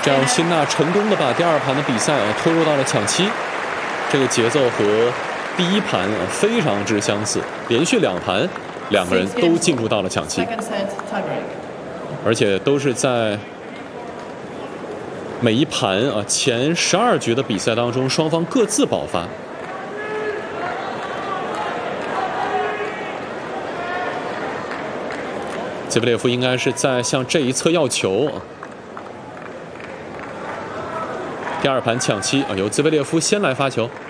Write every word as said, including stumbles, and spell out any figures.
这样，辛纳成功的把第二盘的比赛啊拖入到了抢七，这个节奏和第一盘啊非常之相似，连续两盘两个人都进入到了抢七，而且都是在每一盘啊前十二局的比赛当中，双方各自爆发。杰弗列夫应该是在向这一侧要球啊。第二盘抢七啊，由兹维列夫先来发球。